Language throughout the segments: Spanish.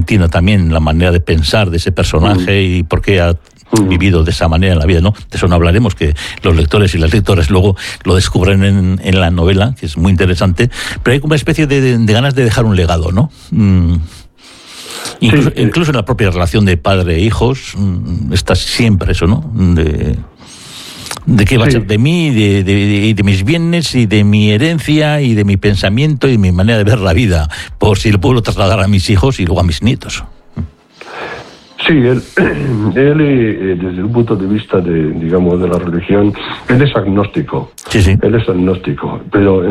aglutina también la manera de pensar de ese personaje y por qué ha vivido de esa manera en la vida, ¿no? De eso no hablaremos, que los lectores y las lectoras luego lo descubren en la novela, que es muy interesante, pero hay como una especie de ganas de dejar un legado, ¿no? Incluso en la propia relación de padre e hijos está siempre eso, ¿no? De qué va a ser de mí, de mis bienes y de mi herencia y de mi pensamiento y de mi manera de ver la vida, por si lo puedo trasladar a mis hijos y luego a mis nietos. Sí, él desde un punto de vista de la religión, él es agnóstico. Sí. Él es agnóstico, pero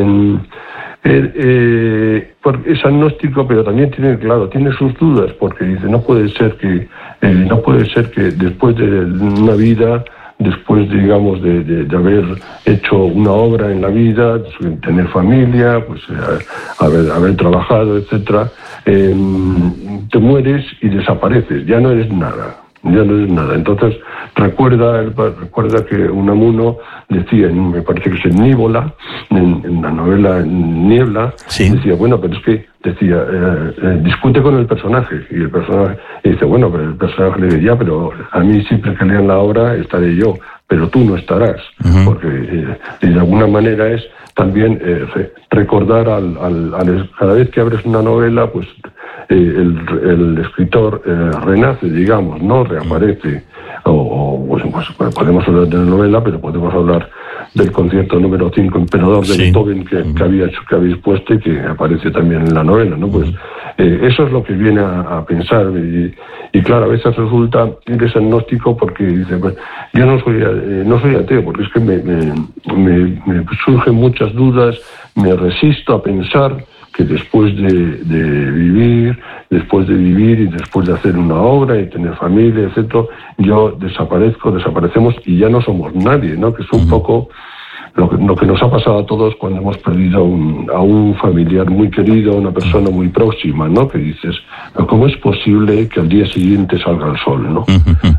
es agnóstico, pero también tiene sus dudas, porque dice no puede ser que después de una vida, después digamos de haber hecho una obra en la vida, tener familia, pues haber trabajado, etcétera, te mueres y desapareces, ya no eres nada. Entonces recuerda que Unamuno decía, me parece que es en Nívola, en la novela Niebla, decía, bueno, pero es que discute con el personaje, y el personaje dice, bueno, pero el personaje le dice, ya, pero a mí siempre que lean la obra estaré yo, pero tú no estarás, porque de alguna manera es también recordar cada vez que abres una novela, pues el escritor renace, digamos, no reaparece, pues podemos hablar de la novela, pero podemos hablar del concierto número 5 Emperador de Beethoven que habéis puesto y que aparece también en la novela, ¿no? Pues eso es lo que viene a pensar y claro, a veces resulta que es agnóstico porque dice, pues yo no soy ateo, porque es que me surgen muchas dudas, me resisto a pensar que después de vivir y después de hacer una obra y tener familia, etcétera, desaparecemos y ya no somos nadie, ¿no? Que es un poco lo que nos ha pasado a todos cuando hemos perdido a un familiar muy querido, a una persona muy próxima, ¿no? Que dices, ¿cómo es posible que al día siguiente salga el sol, ¿no?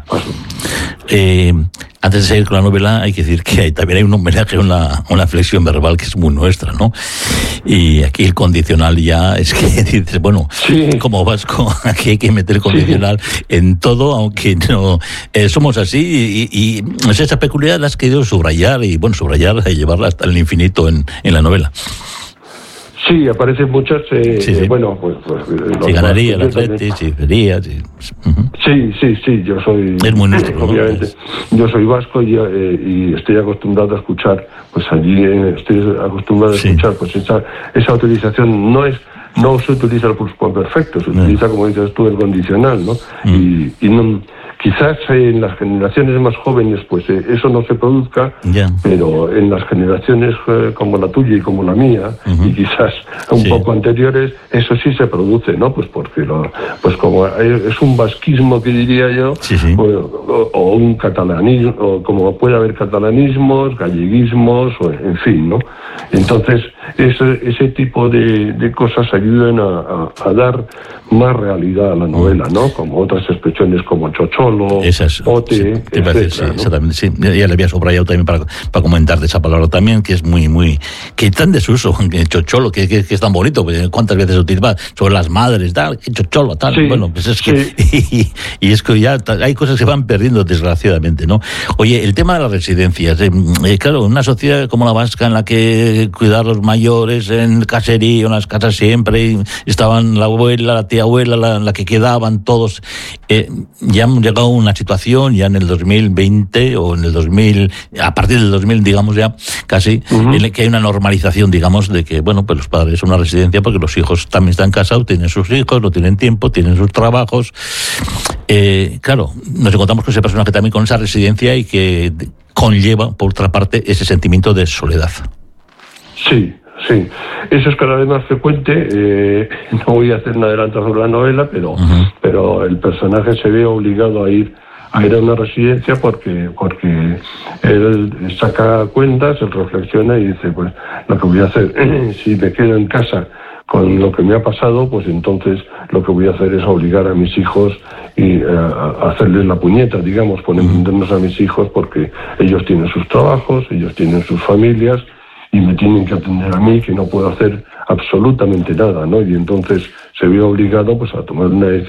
Antes de seguir con la novela, hay que decir que también hay un homenaje, una flexión verbal que es muy nuestra, ¿no? Y aquí el condicional ya es que dices, bueno, como vasco, aquí hay que meter el condicional en todo, aunque no somos así, y esa peculiaridad la has querido subrayar, y llevarla hasta el infinito en la novela. Sí, aparecen muchas, bueno, pues si ganaría el Atleti, si vería, sí. Sí, yo soy... Es muy nuestro, obviamente, ¿no? Yo soy vasco y estoy acostumbrado a escuchar, pues allí escuchar, pues esa utilización no se utiliza el perfecto, se utiliza, como dices tú, el condicional, ¿no? Y no... Quizás en las generaciones más jóvenes pues eso no se produzca, pero en las generaciones como la tuya y como la mía, y quizás un poco anteriores, eso sí se produce, ¿no? Pues porque pues como es un vasquismo, que diría yo, o un catalanismo, o como puede haber catalanismos, galleguismos, o en fin, ¿no? Entonces ese tipo de cosas ayudan a dar más realidad a la novela, ¿no? Como otras expresiones como chocholo, pote, etcétera, ¿no? Exactamente, sí. Ya le había subrayado también para comentar de esa palabra también, que es muy que tan desuso, que chocholo, que es tan bonito, cuántas veces se utiliza sobre las madres, tal, que chocholo, tal, bueno, pues es que y es que ya hay cosas que se van perdiendo desgraciadamente, ¿no? Oye, el tema de las residencias, claro, una sociedad como la vasca en la que cuidar los mayores en el caserío, en las casas siempre, y estaban la abuela, la tía abuela, la que quedaban todos, ya hemos llegado a una situación ya en el 2020 o en el 2000, a partir del 2000, digamos ya, casi, en el que hay una normalización, digamos, de que, bueno, pues los padres son una residencia porque los hijos también están casados, tienen sus hijos, no tienen tiempo, tienen sus trabajos. Claro, nos encontramos con ese personaje también con esa residencia y que conlleva, por otra parte, ese sentimiento de soledad. Sí, eso es cada vez más frecuente. No voy a hacer un adelanto sobre la novela, pero el personaje se ve obligado a ir a una residencia porque él saca cuentas, él reflexiona y dice, pues lo que voy a hacer, si me quedo en casa con lo que me ha pasado, pues entonces lo que voy a hacer es obligar a mis hijos y a hacerles la puñeta, digamos, ponernos a mis hijos porque ellos tienen sus trabajos, ellos tienen sus familias, y me tienen que atender a mí, que no puedo hacer absolutamente nada, ¿no? Y entonces se ve obligado pues a tomar una